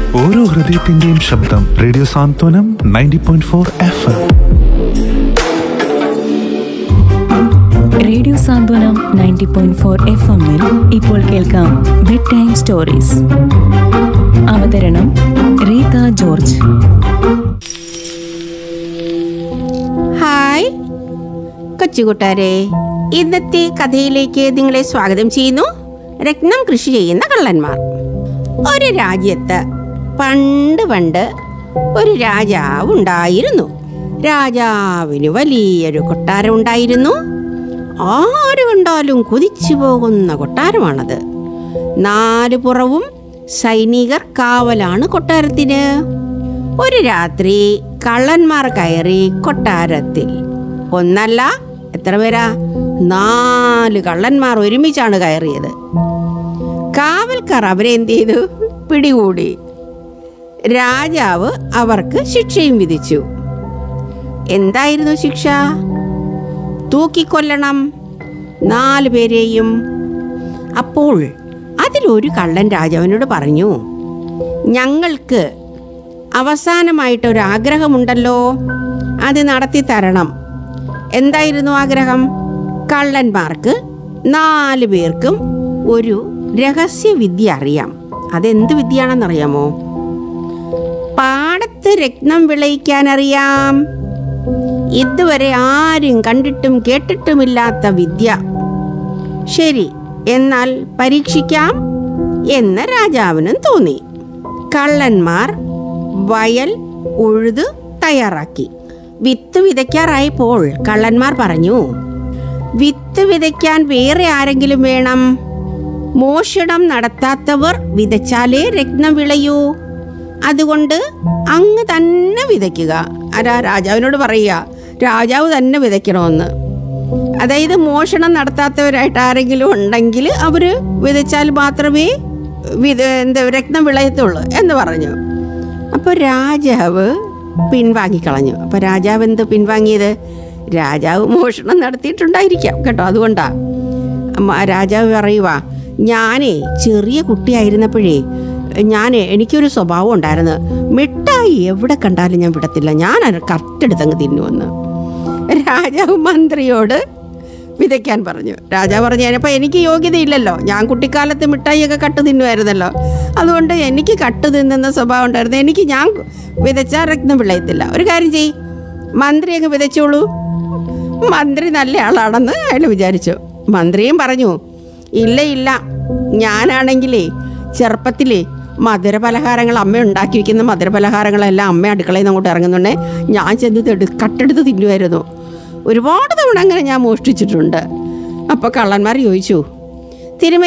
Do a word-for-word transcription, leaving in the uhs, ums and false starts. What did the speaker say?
ഓരോ ഹൃദയത്തിന്റെയും ശബ്ദം. റേഡിയോ സാന്ത്വനം ninety point four F M. Radio സാന്ത്വനം ninety point four F എമ്മിൽ ഇപ്പോൾ കേൾക്കാം ബെഡ് ടൈം സ്റ്റോറീസ്. അവതരണം റീത ജോർജ്. ഹായ് കൊച്ചുകൂട്ടാരെ, ഇന്നത്തെ കഥയിലേക്ക് നിങ്ങളെ സ്വാഗതം ചെയ്യുന്നു. രത്നം കൃഷി ചെയ്യുന്ന കള്ളന്മാർ. ഒരു രാജ്യത്ത് പണ്ട് പണ്ട് ഒരു രാജാവ് ഉണ്ടായിരുന്നു. രാജാവിന് വലിയൊരു കൊട്ടാരം ഉണ്ടായിരുന്നു. ആര് കണ്ടാലും കൊതിച്ചു പോകുന്ന കൊട്ടാരമാണത്. നാല് പുറവും സൈനികർ കാവലാണ് കൊട്ടാരത്തിന്. ഒരു രാത്രി കള്ളന്മാർ കയറി കൊട്ടാരത്തിൽ. ഒന്നല്ല, എത്ര പേരാ? നാല് കള്ളന്മാർ ഒരുമിച്ചാണ് കയറിയത്. കാവൽക്കാർ അവരെ എന്ത് ചെയ്തു? പിടികൂടി. രാജാവ് അവർക്ക് ശിക്ഷയും വിധിച്ചു. എന്തായിരുന്നു ശിക്ഷ? തൂക്കിക്കൊല്ലണം നാലു പേരെയും. അപ്പോൾ അതിലൊരു കള്ളൻ രാജാവിനോട് പറഞ്ഞു, ഞങ്ങൾക്ക് അവസാനമായിട്ടൊരാഗ്രഹമുണ്ടല്ലോ, അത് നടത്തി തരണം. എന്തായിരുന്നു ആഗ്രഹം? കള്ളന്മാർക്ക് നാലു പേർക്കും ഒരു രഹസ്യ വിദ്യ അറിയാം. അതെന്ത് വിദ്യയാണെന്നറിയാമോ? പാടത്ത് രത്നം വിളയിക്കാനറിയാം. ഇതുവരെ ആരും കണ്ടിട്ടും കേട്ടിട്ടുമില്ലാത്ത വിദ്യ. ശരി, എന്നാൽ പരീക്ഷിക്കാം എന്ന് രാജാവിനും തോന്നി. കള്ളന്മാർ വയൽ ഉഴുത് തയ്യാറാക്കി. വിത്ത് വിതയ്ക്കാറായപ്പോൾ കള്ളന്മാർ പറഞ്ഞു, വിത്ത് വിതയ്ക്കാൻ വേറെ ആരെങ്കിലും വേണം. മോഷണം നടത്താത്തവർ വിതച്ചാലേ രത്നം വിളയൂ. അതുകൊണ്ട് അങ്ങ് തന്നെ വിതയ്ക്കുക. ആരാ? രാജാവിനോട് പറയുക, രാജാവ് തന്നെ വിതയ്ക്കണമെന്ന്. അതായത് മോഷണം നടത്താത്തവരായിട്ട് ആരെങ്കിലും ഉണ്ടെങ്കിൽ അവർ വിതച്ചാൽ മാത്രമേ വിത എന്താ രത്നം വിളയത്തുള്ളൂ എന്ന് പറഞ്ഞു. അപ്പോൾ രാജാവ് പിൻവാങ്ങിക്കളഞ്ഞു. അപ്പോൾ രാജാവ് എന്ത് പിൻവാങ്ങിയത്? രാജാവ് മോഷണം നടത്തിയിട്ടുണ്ടായിരിക്കാം കേട്ടോ. അതുകൊണ്ടാ രാജാവ് പറയുക, ഞാനേ ചെറിയ കുട്ടിയായിരുന്നപ്പോഴേ ഞാൻ എനിക്കൊരു സ്വഭാവം ഉണ്ടായിരുന്നു. മിഠായി എവിടെ കണ്ടാലും ഞാൻ വിടത്തില്ല, ഞാൻ കറക്റ്റെടുത്തങ്ങ് തിന്നുവെന്ന് രാജാവ് മന്ത്രിയോട് വിതയ്ക്കാൻ പറഞ്ഞു. രാജാവ് പറഞ്ഞു, അപ്പോൾ എനിക്ക് യോഗ്യതയില്ലല്ലോ, ഞാൻ കുട്ടിക്കാലത്ത് മിഠായിയൊക്കെ കട്ട് തിന്നുമായിരുന്നല്ലോ, അതുകൊണ്ട് എനിക്ക് കട്ട് തിന്നുന്ന സ്വഭാവം ഉണ്ടായിരുന്നു. എനിക്ക് ഞാൻ വിതച്ചാൽ രത്നം വിളയത്തില്ല. ഒരു കാര്യം ചെയ്യ്, മന്ത്രി അങ്ങ് വിതച്ചോളൂ. മന്ത്രി നല്ല ആളാണെന്ന് അയാൾ വിചാരിച്ചു. മന്ത്രിയും പറഞ്ഞു, ഇല്ല ഇല്ല, ഞാനാണെങ്കിലേ ചെറുപ്പത്തിലേ മധുരപലഹാരങ്ങൾ അമ്മ ഉണ്ടാക്കി വയ്ക്കുന്ന മധുരപലഹാരങ്ങളെല്ലാം അമ്മ അടുക്കളയിൽ നിന്ന് അങ്ങോട്ട് ഇറങ്ങുന്നുണ്ടേ ഞാൻ ചെന്ന് കട്ടെടുത്ത് തിന്നുമായിരുന്നു. ഒരുപാട് തവണ അങ്ങനെ ഞാൻ മോഷ്ടിച്ചിട്ടുണ്ട്. അപ്പോൾ കള്ളന്മാർ ചോദിച്ചു, തിരുമേ